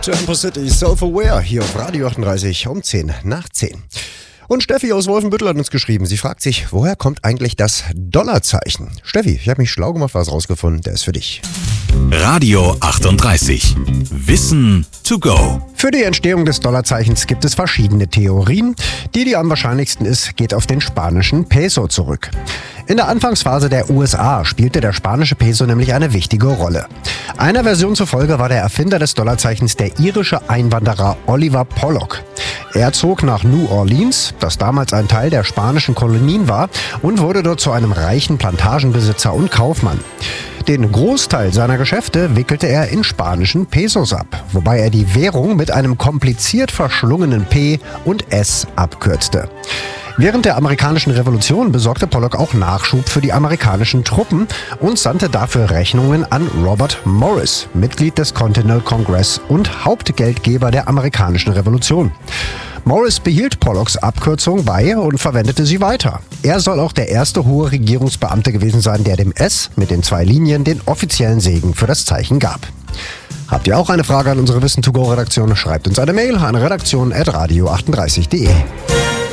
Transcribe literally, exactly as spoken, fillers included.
Tempo City, Self-Aware, hier auf Radio achtunddreißig um zehn nach zehn. Und Steffi aus Wolfenbüttel hat uns geschrieben. Sie fragt sich, woher kommt eigentlich das Dollarzeichen? Steffi, ich habe mich schlau gemacht, was rausgefunden. Der ist für dich. Radio achtunddreißig. Wissen to go. Für die Entstehung des Dollarzeichens gibt es verschiedene Theorien. Die, die am wahrscheinlichsten ist, geht auf den spanischen Peso zurück. In der Anfangsphase der U S A spielte der spanische Peso nämlich eine wichtige Rolle. Einer Version zufolge war der Erfinder des Dollarzeichens der irische Einwanderer Oliver Pollock. Er zog nach New Orleans, das damals ein Teil der spanischen Kolonien war, und wurde dort zu einem reichen Plantagenbesitzer und Kaufmann. Den Großteil seiner Geschäfte wickelte er in spanischen Pesos ab, wobei er die Währung mit einem kompliziert verschlungenen P und S abkürzte. Während der amerikanischen Revolution besorgte Pollock auch Nachschub für die amerikanischen Truppen und sandte dafür Rechnungen an Robert Morris, Mitglied des Continental Congress und Hauptgeldgeber der amerikanischen Revolution. Morris behielt Pollocks Abkürzung bei und verwendete sie weiter. Er soll auch der erste hohe Regierungsbeamte gewesen sein, der dem S mit den zwei Linien den offiziellen Segen für das Zeichen gab. Habt ihr auch eine Frage an unsere Wissen to go Redaktion? Schreibt uns eine Mail an redaktion at radio achtunddreißig punkt de.